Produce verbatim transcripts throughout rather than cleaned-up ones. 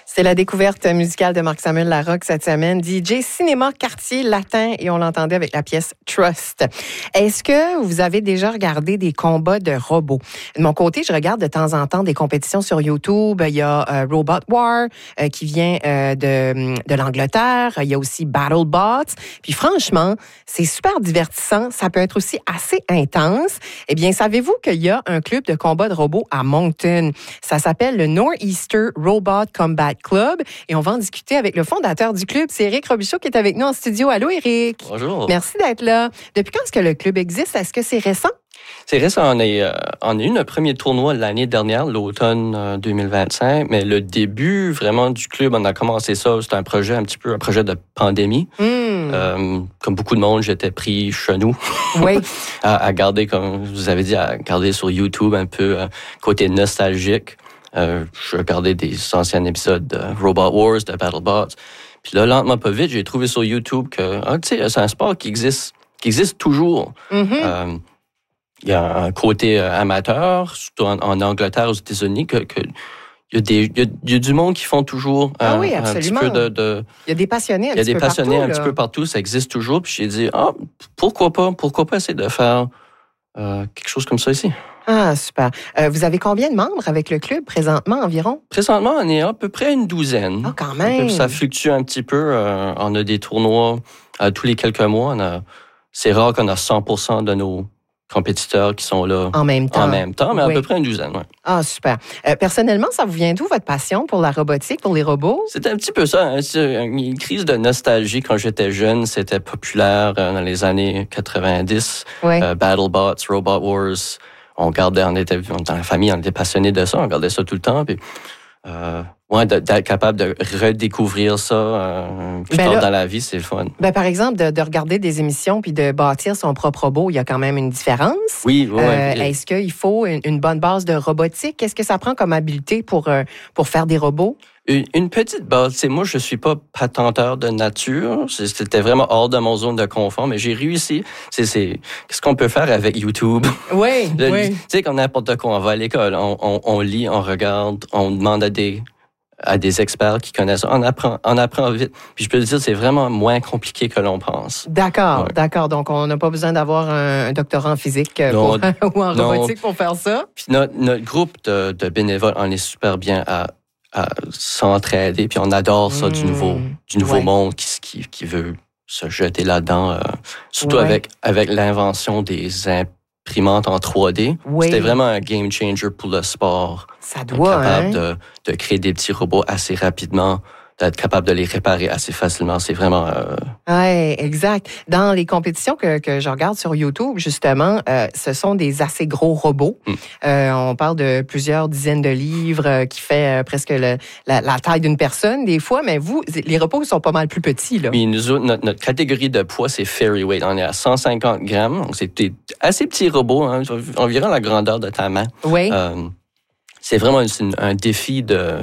C'est la découverte musicale de Marc-Samuel Larocque cette semaine. D J Cinéma Quartier Latin et on l'entendait avec la pièce Trust. Est-ce que vous avez déjà regardé des combats de robots? De mon côté, je regarde de temps en temps des compétitions sur YouTube. Il y a euh, Robot War euh, qui vient euh, de, de l'Angleterre. Il y a aussi BattleBots. Puis franchement, c'est super divertissant. Ça peut être aussi assez intense. Eh bien, savez-vous qu'il y a un club de combat de robots à Moncton? Ça s'appelle le Northeaster Robot Combat Club et on va en discuter avec le fondateur du club, c'est Éric Robichaud qui est avec nous en studio. Allô Éric. Bonjour. Merci d'être là. Depuis quand est-ce que le club existe? Est-ce que c'est récent? C'est récent. On a, euh, on a eu notre premier tournoi l'année dernière, l'automne euh, deux mille vingt-cinq, mais le début vraiment du club, on a commencé ça, c'était un projet un petit peu, un projet de pandémie. Mm. Euh, comme beaucoup de monde, j'étais pris chez nous. Oui. à, à garder, comme vous avez dit, à garder sur YouTube un peu euh, côté nostalgique. Euh, je regardais des anciens épisodes de Robot Wars, de BattleBots. Puis là, lentement, pas vite, j'ai trouvé sur YouTube que, ah, tu sais, c'est un sport qui existe, qui existe toujours. Mm-hmm. Euh, il y a un côté euh, amateur, surtout en, en Angleterre, aux États-Unis, que, que il y a des, il y a, il y a du monde qui font toujours ah un, oui, un petit peu de, de. Il y a des passionnés un petit peu partout. Il y a des passionnés un là. petit peu partout, ça existe toujours. Puis j'ai dit, ah, pourquoi pas, pourquoi pas essayer de faire euh, quelque chose comme ça ici. Ah, super. Euh, vous avez combien de membres avec le club présentement environ? Présentement, on est à peu près une douzaine. Ah, quand même. Ça fluctue un petit peu. Euh, on a des tournois euh, tous les quelques mois. On a, c'est rare qu'on a cent pour cent de nos compétiteurs qui sont là en même temps, en même temps mais oui. À peu près une douzaine. Ouais. Ah, super. Euh, personnellement, ça vous vient d'où votre passion pour la robotique, pour les robots? C'était un petit peu ça. Hein. C'est une crise de nostalgie. Quand j'étais jeune, c'était populaire euh, dans les années quatre-vingt-dix. Oui. Euh, BattleBots, Robot Wars. On regardait, on était dans la famille, on était passionnés de ça. On regardait ça tout le temps. Puis, euh, ouais, d'être capable de redécouvrir ça euh, plus ben tard là, dans la vie, c'est le fun. Ben par exemple, de, de regarder des émissions puis de bâtir son propre robot, il y a quand même une différence. Oui, oui. Euh, oui. Est-ce qu'il faut une, une bonne base de robotique? Qu'est-ce que ça prend comme habileté pour, euh, pour faire des robots? Une, une petite base. Tu sais, moi, je suis pas patenteur de nature. C'était vraiment hors de mon zone de confort, mais j'ai réussi. C'est, c'est, qu'est-ce qu'on peut faire avec YouTube? Oui, le, oui. Tu sais, comme n'importe quoi, on va à l'école, on, on, on lit, on regarde, on demande à des à des experts qui connaissent ça. On apprend, on apprend vite. Puis je peux te dire, c'est vraiment moins compliqué que l'on pense. D'accord, ouais. d'accord. Donc, on n'a pas besoin d'avoir un doctorat en physique non, pour, ou en non. robotique pour faire ça. Puis notre, notre groupe de, de bénévoles, on est super bien à, à s'entraider. Puis on adore ça mmh. du nouveau, du nouveau ouais. monde qui, qui, qui veut se jeter là-dedans. Euh, surtout ouais. avec, avec l'invention des imprimantes en trois D. Oui. C'était vraiment un game changer pour le sport. Ça doit, être capable hein? de, de créer des petits robots assez rapidement, d'être capable de les réparer assez facilement. C'est vraiment... Euh... Oui, exact. Dans les compétitions que, que je regarde sur YouTube, justement, euh, ce sont des assez gros robots. Mm. Euh, on parle de plusieurs dizaines de livres euh, qui fait euh, presque le, la, la taille d'une personne, des fois, mais vous, les robots sont pas mal plus petits, là. Oui, nous autres, notre, notre catégorie de poids, c'est Fairy Weight. On est à cent cinquante grammes. Donc, c'est des assez petits robots, hein, environ la grandeur de ta main. Oui. Euh, c'est vraiment une, un défi de...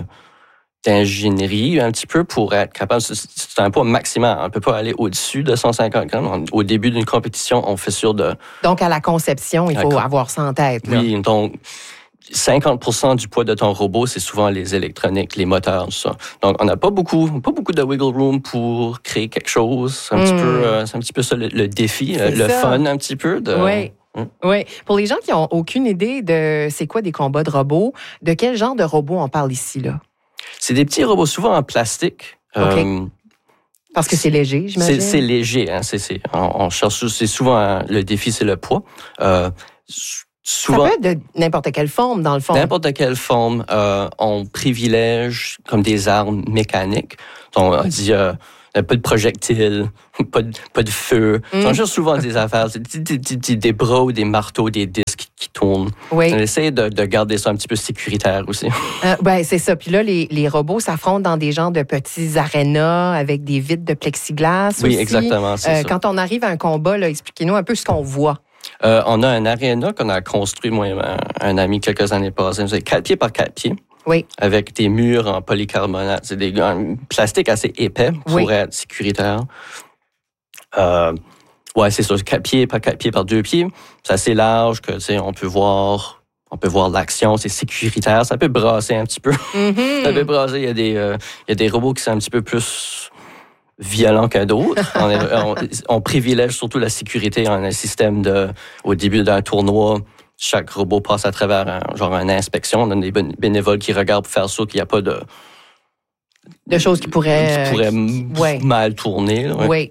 d'ingénierie un petit peu pour être capable, c'est un poids maximal, on ne peut pas aller au-dessus de cent cinquante grammes. Au début d'une compétition, on fait sûr de... Donc, à la conception, il faut la... avoir ça en tête. Là. Oui, donc cinquante pour cent du poids de ton robot, c'est souvent les électroniques, les moteurs, tout ça. Donc, on n'a pas beaucoup, pas beaucoup de wiggle room pour créer quelque chose. C'est un, mmh. petit, peu, euh, c'est un petit peu ça le, le défi, c'est le ça. fun un petit peu. De... Oui. Oui. Pour les gens qui n'ont aucune idée de c'est quoi des combats de robots, de quel genre de robot on parle ici, là? C'est des petits robots souvent en plastique. OK. Euh, Parce que c'est léger, j'imagine. C'est, c'est léger. Hein, c'est, c'est, on, on cherche, c'est souvent hein, le défi, c'est le poids. Euh, souvent, ça peut être de n'importe quelle forme, dans le fond. N'importe quelle forme. Euh, on privilège comme des armes mécaniques. On, on dit... Euh, pas de projectiles, pas de, pas de feu. Mm. Ce sont juste souvent des affaires, c'est des, des, des, des bras ou des marteaux, des disques qui, qui tournent. Oui. On essaie de, de garder ça un petit peu sécuritaire aussi. Euh, ben, c'est ça. Puis là, les, les robots s'affrontent dans des genres de petits arénas avec des vitres de plexiglas oui, aussi. Oui, exactement, c'est euh, ça. Quand on arrive à un combat, là, expliquez-nous un peu ce qu'on voit. Euh, on a un aréna qu'on a construit, moi et un, un ami, quelques années passées. C'est quatre pieds par quatre pieds. Oui. Avec des murs en polycarbonate. C'est des un plastique assez épais pour oui. être sécuritaire. Euh, ouais, c'est ça. Quatre pieds par quatre pieds par deux pieds. C'est assez large que, tu sais, on peut voir On peut voir l'action, c'est sécuritaire, ça peut brasser un petit peu. Mm-hmm. Ça peut brasser, il y a des, euh, il y a des robots qui sont un petit peu plus violents que d'autres. on, est, on, on privilège surtout la sécurité en un système de, au début d'un tournoi, chaque robot passe à travers un, genre une inspection. On a des bénévoles qui regardent pour faire sûr qu'il n'y a pas de... De choses qui pourraient... Qui pourraient qui, ouais. mal tourner. Là, ouais. Oui.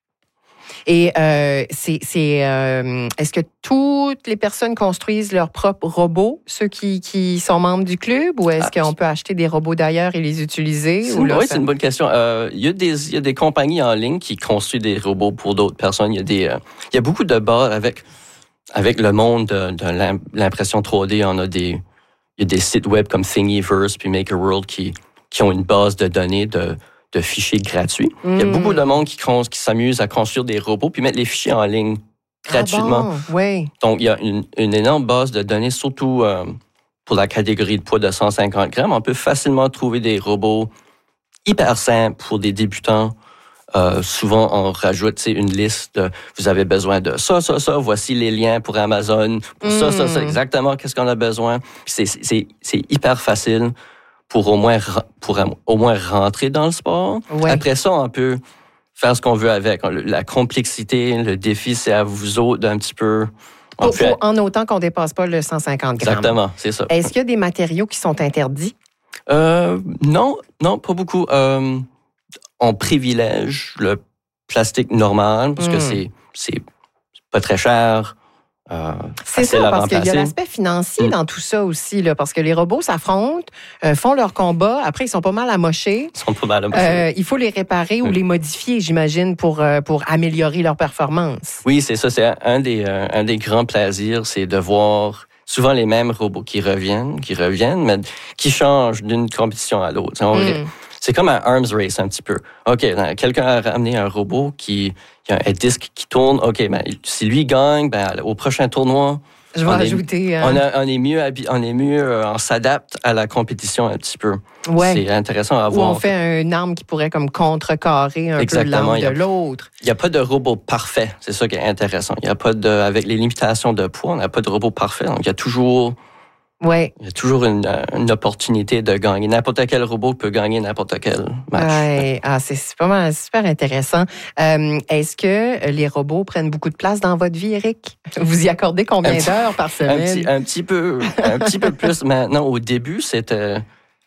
Et euh, c'est, c'est euh, est-ce que toutes les personnes construisent leurs propres robots, ceux qui, qui sont membres du club, ou est-ce ah, qu'on peut acheter des robots d'ailleurs et les utiliser? C'est, ou là, oui, ça... c'est une bonne question. Euh, il y a des, il y a des compagnies en ligne qui construisent des robots pour d'autres personnes. Il y a des, euh, il y a beaucoup de bars avec, avec le monde de, de l'impression trois D. On a des, il y a des sites web comme Thingiverse puis Makerworld qui, qui ont une base de données de de fichiers gratuits. Mm. Il y a beaucoup de monde qui, qui s'amuse à construire des robots puis mettre les fichiers en ligne gratuitement. Ah bon? Oui. Donc, il y a une, une énorme base de données, surtout euh, pour la catégorie de poids de cent cinquante grammes. On peut facilement trouver des robots hyper simples pour des débutants. Euh, souvent, on rajoute une liste de « vous avez besoin de ça, ça, ça, voici les liens pour Amazon, pour mm. ça, ça, ça, exactement qu'est-ce qu'on a besoin. » c'est, c'est, c'est hyper facile pour au moins pour au moins rentrer dans le sport. Ouais. Après ça, on peut faire ce qu'on veut avec. La complexité, le défi, c'est à vous autres d'un petit peu... Pour, peut... pour, en autant qu'on ne dépasse pas le cent cinquante grammes. Exactement, c'est ça. Est-ce qu'il y a des matériaux qui sont interdits? Euh, non, non, pas beaucoup. Euh, on privilège le plastique normal parce mm. que c'est, c'est pas très cher. Euh, c'est ça, parce qu'il y a l'aspect financier mmh. dans tout ça aussi, là, parce que les robots s'affrontent, euh, font leur combat, après ils sont pas mal amochés. Ils sont pas mal amochés. Euh, il faut les réparer mmh. ou les modifier, j'imagine, pour, euh, pour améliorer leur performance. Oui, c'est ça, c'est un des, euh, un des grands plaisirs, c'est de voir souvent les mêmes robots qui reviennent, qui reviennent, mais qui changent d'une compétition à l'autre. On, mmh. C'est comme un arms race un petit peu. OK, quelqu'un a ramené un robot qui, qui a un disque qui tourne. OK, ben, si lui gagne, ben, au prochain tournoi, je vais on ajouter. Est, hein. on, a, on est mieux, on est mieux, on s'adapte à la compétition un petit peu. Ouais. C'est intéressant à voir. Ou on fait une arme qui pourrait comme contrecarrer un Exactement. peu l'arme de l'autre. Il n'y a pas de robot parfait. C'est ça qui est intéressant. Il y a pas de, avec les limitations de poids, on n'a pas de robot parfait. Donc il y a toujours. Ouais. Il y a toujours une, une opportunité de gagner. N'importe quel robot peut gagner n'importe quel match. Ouais. Ah, c'est super, super intéressant. Euh, est-ce que les robots prennent beaucoup de place dans votre vie, Éric? Vous y accordez combien petit, d'heures par semaine? Un petit, un petit peu, un petit peu plus maintenant. Au début, c'était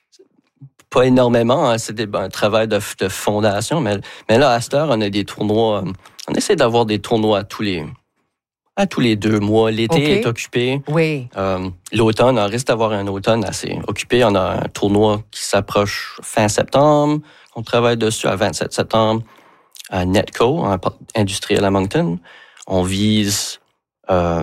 pas énormément. Hein, c'était un travail de, de fondation. Mais, mais là, à cette heure, on a des tournois. On essaie d'avoir des tournois tous les... À tous les deux mois. L'été okay. est occupé. Oui. Euh, l'automne, on risque d'avoir un automne assez occupé. On a un tournoi qui s'approche fin septembre. On travaille dessus à vingt-sept septembre à Netco, un industriel à Moncton. On vise euh,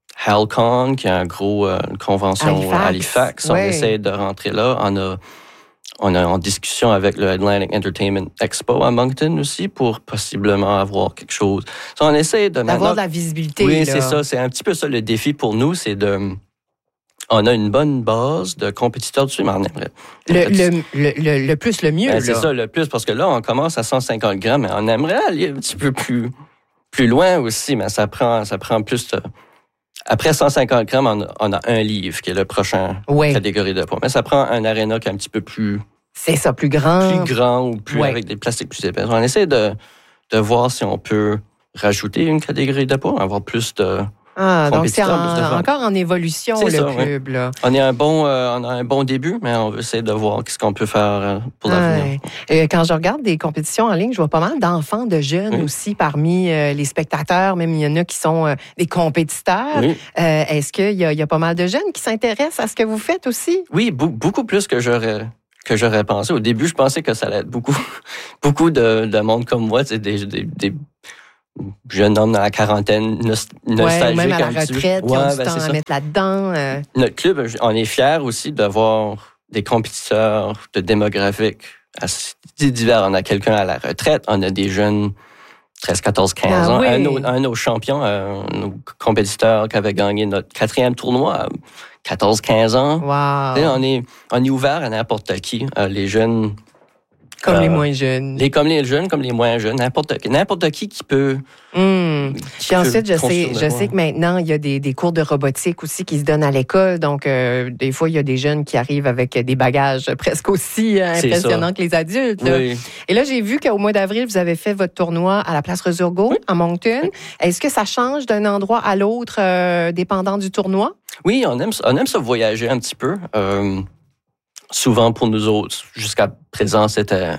HalCon, qui est un gros, euh, une convention Halifax. à Halifax. Oui. On essaie de rentrer là. On a On est en discussion avec le Atlantic Entertainment Expo à Moncton aussi pour possiblement avoir quelque chose. So, on essaie de d'avoir de la visibilité. Oui, là. c'est ça. C'est un petit peu ça le défi pour nous, c'est de. On a une bonne base de compétiteurs dessus, mais on aimerait. Le, le, le, le, le plus, le mieux. Ben, là. C'est ça, le plus, parce que là, on commence à cent cinquante grammes, mais on aimerait aller un petit peu plus, plus loin aussi, mais ça prend, ça prend plus de. Après cent cinquante grammes, on a, on a un livre, qui est le prochain oui. catégorie de poids. Mais ça prend un aréna qui est un petit peu plus... C'est ça, plus grand. Plus grand ou plus oui. avec des plastiques plus épais. On essaie de, de voir si on peut rajouter une catégorie de poids, avoir plus de... Ah, donc c'est en, encore en évolution, c'est le ça, club. Oui. Là. On, est un bon, euh, on a un bon début, mais on veut essayer de voir ce qu'on peut faire euh, pour ouais. l'avenir. Et quand je regarde des compétitions en ligne, je vois pas mal d'enfants, de jeunes oui. aussi parmi euh, les spectateurs. Même il y en a qui sont euh, des compétiteurs. Oui. Euh, est-ce qu'il y a, il y a pas mal de jeunes qui s'intéressent à ce que vous faites aussi? Oui, b- beaucoup plus que j'aurais... que j'aurais pensé. Au début, je pensais que ça allait être beaucoup, beaucoup de, de monde comme moi, des, des, des jeunes hommes dans la quarantaine, nostalgiques. Ouais, même à la retraite, qui ont du ben temps à mettre là-dedans. Euh... Notre club, on est fiers aussi d'avoir des compétiteurs de démographiques assez divers. On a quelqu'un à la retraite, on a des jeunes treize, quatorze, quinze ah, ans. Oui. Un, un, un de nos champions, un de nos compétiteurs qui avait gagné notre quatrième tournoi, quatorze, quinze ans. Wow. On est, on est ouvert à n'importe qui. Les jeunes, Comme euh, les moins jeunes. Les, comme les jeunes, comme les moins jeunes. N'importe, n'importe qui qui peut... Mmh. qui Puis ensuite, peut je sais, je sais que maintenant, il y a des, des cours de robotique aussi qui se donnent à l'école. Donc, euh, des fois, il y a des jeunes qui arrivent avec des bagages presque aussi euh, impressionnants que les adultes. Là. Oui. Et là, j'ai vu qu'au mois d'avril, vous avez fait votre tournoi à la place Resurgo, oui. à Moncton. Oui. Est-ce que ça change d'un endroit à l'autre, euh, dépendant du tournoi? Oui, on aime, on aime ça voyager un petit peu. Euh, souvent, pour nous autres, jusqu'à présent, c'était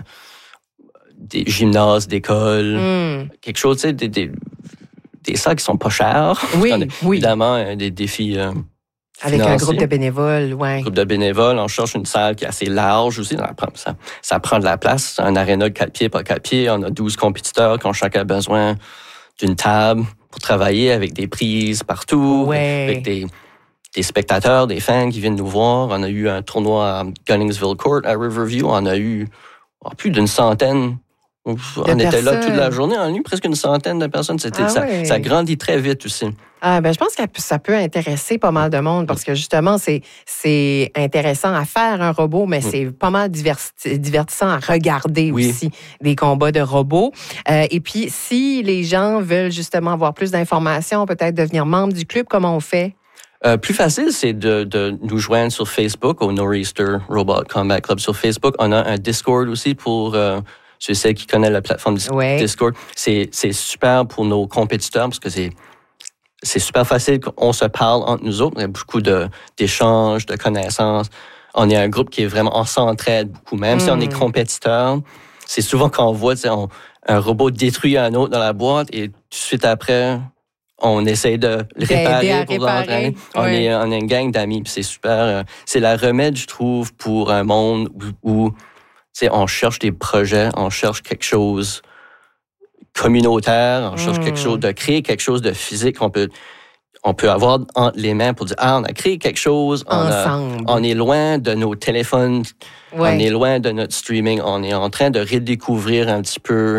des gymnases d'école, mm. quelque chose, tu sais, des, des, des salles qui sont pas chères. Oui, oui. Évidemment, des défis euh, avec financiers. Un groupe de bénévoles, oui. Un groupe de bénévoles, on cherche une salle qui est assez large aussi. Ça, ça prend de la place. Un aréna de quatre pieds par quatre pieds. On a douze compétiteurs qui ont chacun besoin d'une table pour travailler avec des prises partout, ouais. avec des... des spectateurs, des fans qui viennent nous voir. On a eu un tournoi à Gunningsville Court, à Riverview. On a eu oh, plus d'une centaine. On de était personnes. là toute la journée. On a eu presque une centaine de personnes. C'était, ah, ça, oui. ça grandit très vite aussi. Ah, ben, je pense que ça peut intéresser pas mal de monde parce que justement, c'est, c'est intéressant à faire un robot, mais c'est pas mal divertissant à regarder oui. aussi des combats de robots. Euh, et puis, si les gens veulent justement avoir plus d'informations, peut-être devenir membre du club, comment on fait? Euh, plus facile, c'est de, de nous joindre sur Facebook au Nor'easter Robot Combat Club sur Facebook. On a un Discord aussi pour euh, ceux celles qui connaissent la plateforme ouais. Discord. C'est, c'est super pour nos compétiteurs parce que c'est, c'est super facile qu'on se parle entre nous autres. Il y a beaucoup de, d'échanges, de connaissances. On est un groupe qui est vraiment, on s'entraide beaucoup. Même mm. si on est compétiteur, c'est souvent qu'on voit on, un robot détruire un autre dans la boîte et tout de suite après... on essaie de le réparer pour l'entraîner. On, oui. est, on est une gang d'amis, puis c'est super. C'est la remède, je trouve, pour un monde où, où on cherche des projets, on cherche quelque chose communautaire, on cherche mm. quelque chose, de créer quelque chose de physique qu'on peut, on peut avoir entre les mains pour dire, ah, on a créé quelque chose. On, Ensemble. A, on est loin de nos téléphones, ouais. on est loin de notre streaming, on est en train de redécouvrir un petit peu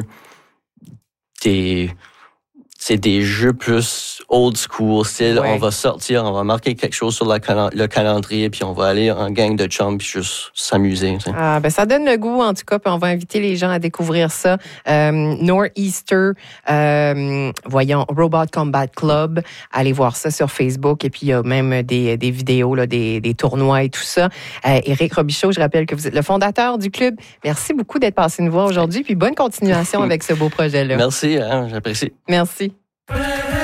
des... c'est des jeux plus old school, style ouais. on va sortir, on va marquer quelque chose sur le, cal- le calendrier, puis on va aller en gang de chums, puis juste s'amuser. T'sais. Ah, ben ça donne le goût, en tout cas, puis on va inviter les gens à découvrir ça. Euh, Nor'easter, euh, voyons, Robot Combat Club, allez voir ça sur Facebook, et puis il y a même des, des vidéos, là, des, des tournois et tout ça. Euh, Éric Robichaud, je rappelle que vous êtes le fondateur du club. Merci beaucoup d'être passé nous voir aujourd'hui, puis bonne continuation avec ce beau projet-là. Merci, hein, j'apprécie. Merci.